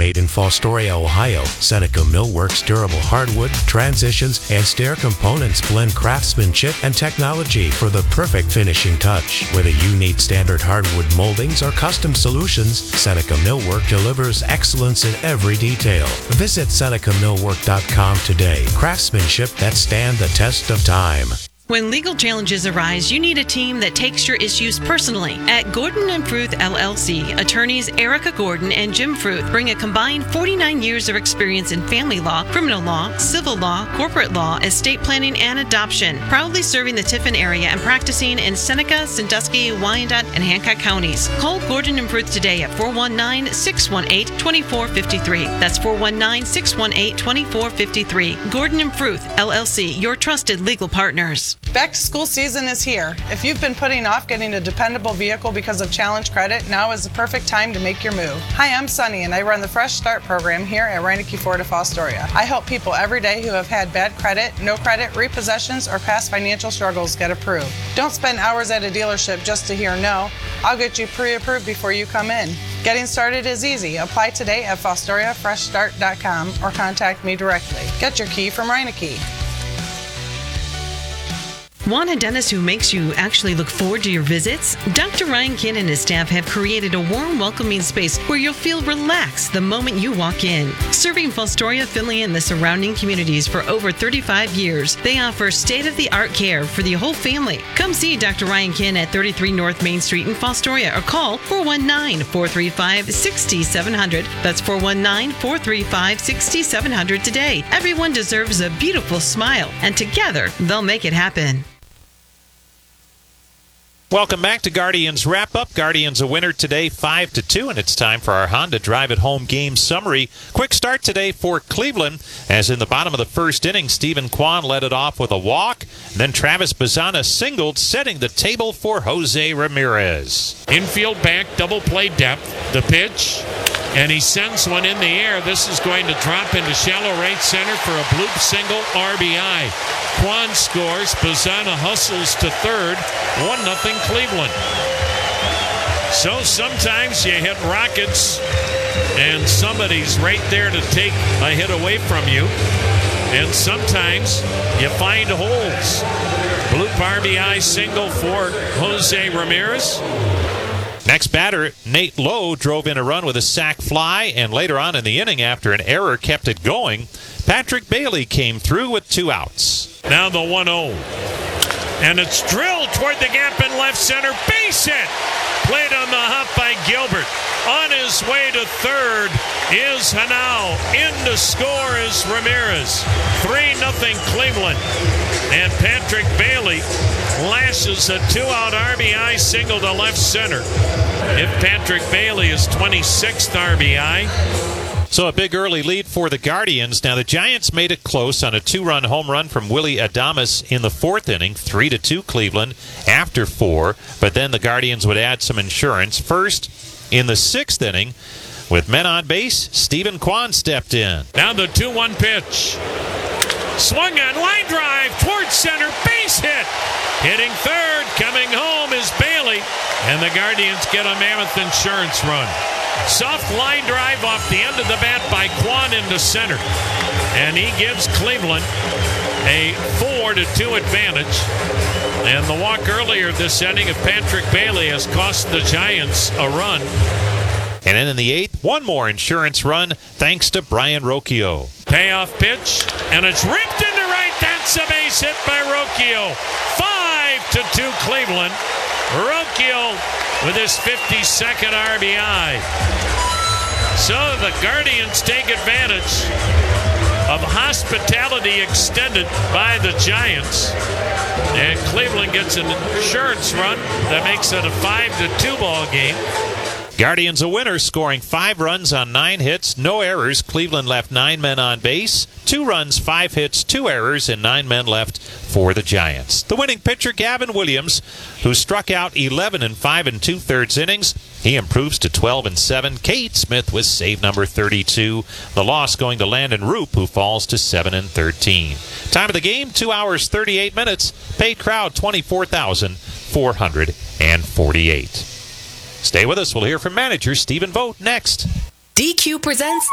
made in Fostoria, Ohio. Seneca Millworks durable hardwood, transitions, and stair components blend craftsmanship and technology for the perfect finishing touch. Whether you need standard hardwood moldings or custom solutions, Seneca Millwork delivers excellence in every detail. Visit SenecaMillwork.com today. Craftsmanship that stand the test of time. When legal challenges arise, you need a team that takes your issues personally. At Gordon & Fruth LLC, attorneys Erica Gordon and Jim Fruth bring a combined 49 years of experience in family law, criminal law, civil law, corporate law, estate planning, and adoption, proudly serving the Tiffin area and practicing in Seneca, Sandusky, Wyandotte, and Hancock counties. Call Gordon & Fruth today at 419-618-2453. That's 419-618-2453. Gordon & Fruth LLC, your trusted legal partners. Back to school season is here. If you've been putting off getting a dependable vehicle because of challenge credit, now is the perfect time to make your move. Hi, I'm Sunny and I run the Fresh Start program here at Reineke Ford of Fostoria. I help people every day who have had bad credit, no credit, repossessions, or past financial struggles get approved. Don't spend hours at a dealership just to hear no. I'll get you pre-approved before you come in. Getting started is easy. Apply today at FostoriaFreshStart.com or contact me directly. Get your key from Reineke. Want a dentist who makes you actually look forward to your visits? Dr. Ryan Kinn and his staff have created a warm, welcoming space where you'll feel relaxed the moment you walk in. Serving Fostoria, Findlay, and the surrounding communities for over 35 years, they offer state-of-the-art care for the whole family. Come see Dr. Ryan Kinn at 33 North Main Street in Fostoria or call 419-435-6700. That's 419-435-6700 today. Everyone deserves a beautiful smile, and together they'll make it happen. Welcome back to Guardians Wrap-Up. Guardians a winner today, 5-2, and it's time for our Honda Drive at Home game summary. Quick start today for Cleveland, as in the bottom of the first inning, Stephen Kwan led it off with a walk. Then Travis Bazana singled, setting the table for Jose Ramirez. Infield back, double play depth, the pitch, and he sends one in the air. This is going to drop into shallow right center for a bloop single RBI. Kwan scores, Bazana hustles to third, 1-0 Cleveland. So sometimes you hit rockets and somebody's right there to take a hit away from you. And sometimes you find holes. Bloop RBI single for Jose Ramirez. Next batter, Nate Lowe drove in a run with a sac fly, and later on in the inning, after an error kept it going, Patrick Bailey came through with 2 outs. Now the 1-0. And it's drilled toward the gap in left center. Base hit. Played on the hop by Gilbert. On his way to third is Hanau. In to score is Ramirez. 3-0 Cleveland. And Patrick Bailey lashes a 2-out RBI single to left center. If Patrick Bailey is 26th RBI. So a big early lead for the Guardians. Now the Giants made it close on a 2-run home run from Willie Adames in the 4th inning, 3-2 Cleveland after 4. But then the Guardians would add some insurance. First, in the 6th inning, with men on base, Stephen Kwan stepped in. Now the 2-1 pitch. Swung on, line drive towards center, base hit. Hitting third, coming home is Bailey. And the Guardians get a mammoth insurance run. Soft line drive off the end of the bat by Kwan into center. And he gives Cleveland a 4-2 advantage. And the walk earlier this inning of Patrick Bailey has cost the Giants a run. And then in the 8th, one more insurance run thanks to Brian Rocchio. Payoff pitch, and it's ripped into right. That's a base hit by Rocchio. 5-2 Cleveland. Rocchio with his 52nd RBI. So the Guardians take advantage of hospitality extended by the Giants. And Cleveland gets an insurance run that makes it a 5-2 ball game. Guardians a winner, scoring 5 runs on 9 hits, no errors. Cleveland left 9 men on base, 2 runs, 5 hits, 2 errors, and 9 men left for the Giants. The winning pitcher, Gavin Williams, who struck out 11 in 5 2/3 innings. He improves to 12-7. Kate Smith with save number 32. The loss going to Landon Roop, who falls to 7-13. Time of the game, 2 hours, 38 minutes. Paid crowd, 24,448. Stay with us. We'll hear from manager Stephen Vogt next. DQ presents